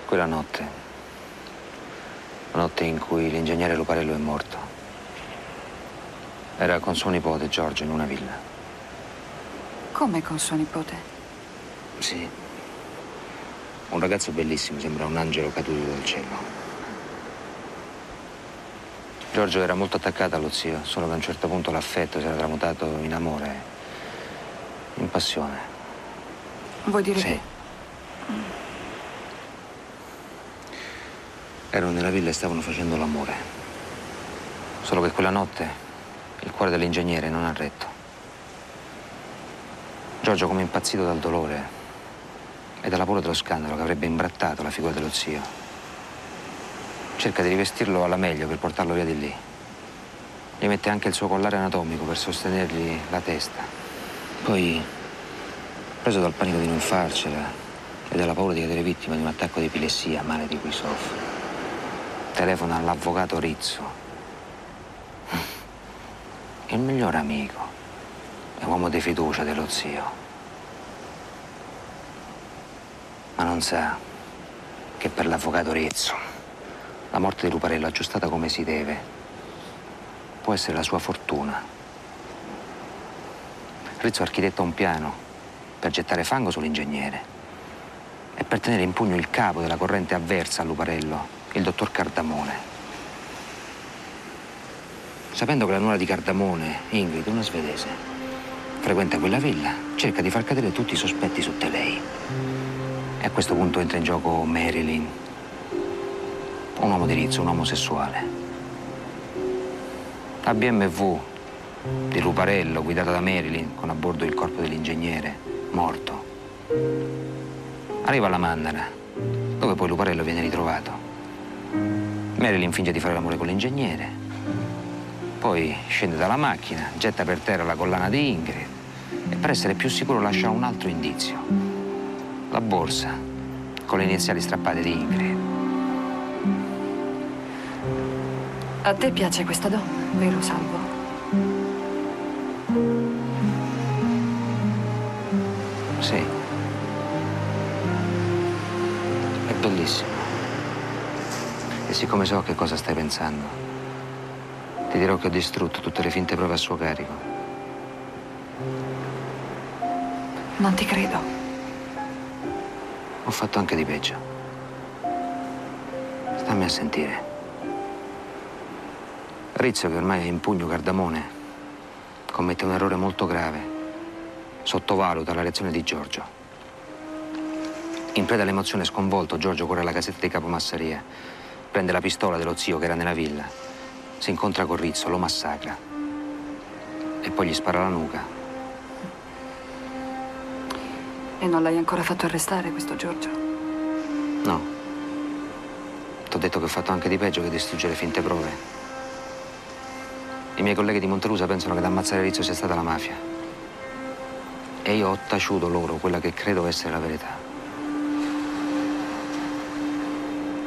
Quella notte. La notte in cui l'ingegnere Luparello è morto. Era con suo nipote Giorgio in una villa. Come con suo nipote? Sì. Un ragazzo bellissimo, sembra un angelo caduto dal cielo. Giorgio era molto attaccato allo zio, solo che a un certo punto l'affetto si era tramutato in amore, in passione. Vuoi dire sì. che... Erano nella villa e stavano facendo l'amore. Solo che quella notte il cuore dell'ingegnere non ha retto. Giorgio, come impazzito dal dolore e dalla paura dello scandalo che avrebbe imbrattato la figura dello zio, cerca di rivestirlo alla meglio per portarlo via di lì. Gli mette anche il suo collare anatomico per sostenergli la testa. Poi, preso dal panico di non farcela e dalla paura di cadere vittima di un attacco di epilessia, male di cui soffre, telefona all'avvocato Rizzo, il migliore amico e uomo di fiducia dello zio. Ma non sa che per l'avvocato Rizzo la morte di Luparello, aggiustata come si deve, può essere la sua fortuna. Rizzo architetta un piano per gettare fango sull'ingegnere e per tenere in pugno il capo della corrente avversa a Luparello, il dottor Cardamone. Sapendo che la nuora di Cardamone, Ingrid, una svedese, frequenta quella villa, cerca di far cadere tutti i sospetti su di lei. E a questo punto entra in gioco Marilyn, un uomo di Rizzo, un uomo sessuale. La BMW di Luparello, guidata da Marilyn, con a bordo il corpo dell'ingegnere, morto, arriva alla Mannara, dove poi Luparello viene ritrovato. Marilyn finge di fare l'amore con l'ingegnere, poi scende dalla macchina, getta per terra la collana di Ingrid e per essere più sicuro lascia un altro indizio. La borsa con le iniziali strappate di Ingrid. A te piace questa donna, vero Salvo? Sì. È bellissima. E siccome so che cosa stai pensando, ti dirò che ho distrutto tutte le finte prove a suo carico. Non ti credo. Ho fatto anche di peggio. Stammi a sentire. Rizzo, che ormai ha in pugno Cardamone, commette un errore molto grave. Sottovaluta la reazione di Giorgio. In preda all'emozione sconvolto, Giorgio corre alla casetta di Capo Massaria. Prende la pistola dello zio che era nella villa, si incontra con Rizzo, lo massacra e poi gli spara alla nuca. E non l'hai ancora fatto arrestare, questo Giorgio? No. T'ho detto che ho fatto anche di peggio che distruggere finte prove. I miei colleghi di Montelusa pensano che ad ammazzare Rizzo sia stata la mafia. E io ho taciuto loro quella che credo essere la verità.